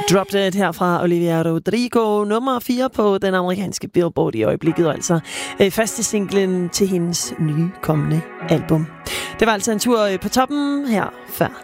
Drop Dead her fra Olivia Rodrigo, nummer 4 på den amerikanske Billboard i øjeblikket, og altså første singlen til hendes nye kommende album. Det var altså en tur på toppen her før